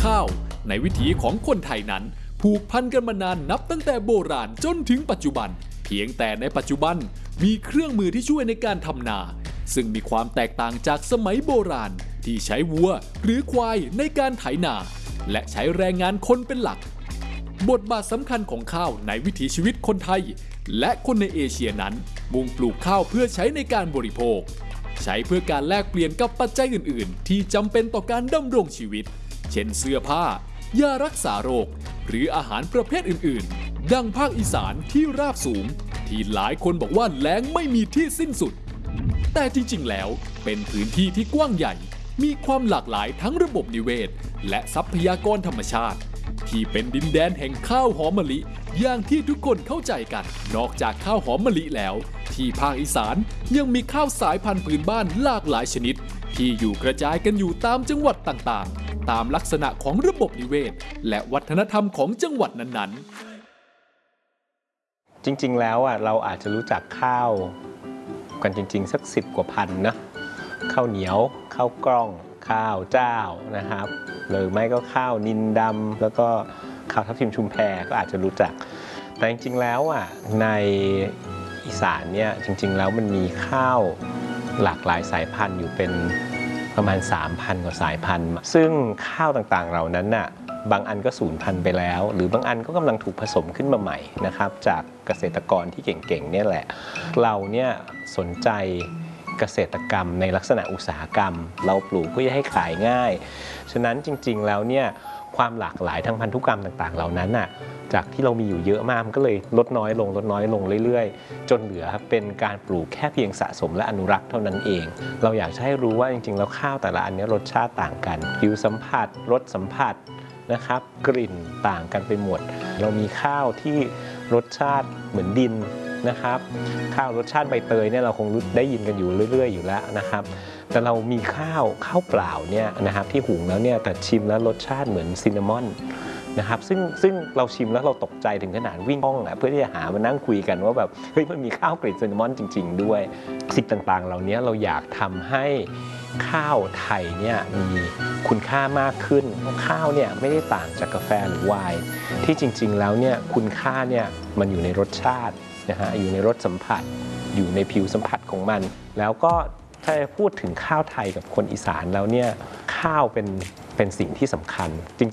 ข้าวในวิถีของคนไทยนั้นผูกพันกันมานานนับตั้งแต่โบราณจนถึงปัจจุบันเพียงแต่ในปัจจุบันมีเครื่องมือที่ช่วยในการทำนาซึ่งมีความแตกต่างจากสมัยโบราณที่ใช้วัวหรือควายในการไถนาและใช้แรงงานคนเป็นหลักบทบาทสำคัญของข้าวในวิถีชีวิตคนไทยและคนในเอเชียนั้นมุ่งปลูกข้าวเพื่อใช้ในการบริโภคใช้เพื่อการแลกเปลี่ยนกับปัจจัยอื่นๆที่จำเป็นต่อการดำรงชีวิตเช่นเสื้อผ้ายารักษาโรคหรืออาหารประเภทอื่นๆดังภาคอีสานที่ราบสูงที่หลายคนบอกว่าแล้งไม่มีที่สิ้นสุดแต่จริงๆแล้วเป็นพื้นที่ที่กว้างใหญ่มีความหลากหลายทั้งระบบนิเวศและทรัพยากรธรรมชาติที่เป็นดินแดนแห่งข้าวหอมมะลิอย่างที่ทุกคนเข้าใจกันนอกจากข้าวหอมมะลิแล้วที่ภาคอีสานยังมีข้าวสายพันธุ์พื้นบ้านหลากหลายชนิดที่อยู่กระจายกันอยู่ตามจังหวัดต่างๆตามลักษณะของระบบนิเวศและวัฒนธรรมของจังหวัดนั้นๆจริงๆแล้วเราอาจจะรู้จักข้าวกันจริงๆสัก10 กว่าพันนะข้าวเหนียวข้าวกล้องข้าวเจ้านะครับหรือไม่ก็ข้าวนินดำแล้วก็ข้าวทับทิมชุมแพก็อาจจะรู้จักแต่จริงๆแล้วในอีสานเนี่ยจริงๆแล้วมันมีข้าวหลากหลายสายพันธุ์อยู่เป็นประมาณ 3,000 กว่าสายพันธุ์ซึ่งข้าวต่างๆเหล่านั้นบางอันก็สูญพันธุ์ไปแล้วหรือบางอันก็กำลังถูกผสมขึ้นมาใหม่นะครับจากเกษตรกรที่เก่งๆเนี่ยแหละเราเนี่ยสนใจเกษตรกรรมในลักษณะอุตสาหกรรมเราปลูกเพื่อให้ขายง่ายฉะนั้นจริงๆแล้วเนี่ยความหลากหลายทางพันธุกรรมต่างๆเหล่านั้นจากที่เรามีอยู่เยอะมากมันก็เลยลดน้อยลงเรื่อยๆจนเหลือเป็นการปลูกแค่เพียงสะสมและอนุรักษ์เท่านั้นเองเราอยากให้รู้ว่าจริงๆแล้วข้าวแต่ละอันนี้รสชาติต่างกันผิวสัมผัสรสสัมผัสนะครับกลิ่นต่างกันไปหมดเรามีข้าวที่รสชาติเหมือนดินนะครับข้าวรสชาติใบเตยเนี่ยเราคงได้ยินกันอยู่เรื่อยๆอยู่แล้วนะครับแต่เรามีข้าวเปล่าเนี่ยนะครับที่หุงแล้วเนี่ยแต่ชิมแล้วรสชาติเหมือนซินนามอนนะครับซึ่งเราชิมแล้วเราตกใจถึงขนาดวิ่งห้องเพื่อที่จะหามานั่งคุยกันว่าแบบเฮ้ยมันมีข้าวกลิ่นซินนามอนจริงๆด้วยสิ่งต่างๆเหล่านี้เราอยากทำให้ข้าวไทยเนี่ยมีคุณค่ามากขึ้นเพราะข้าวเนี่ยไม่ได้ต่างจากกาแฟหรือไวน์ที่จริงๆแล้วเนี่ยคุณค่าเนี่ยมันอยู่ในรสชาตินะฮะอยู่ในรสสัมผัสอยู่ในผิวสัมผัสของมันแล้วก็ถ้าพูดถึงข้าวไทยกับคนอีสานแล้วเนี่ยข้าวเป็นสิ่งที่สำคัญจริง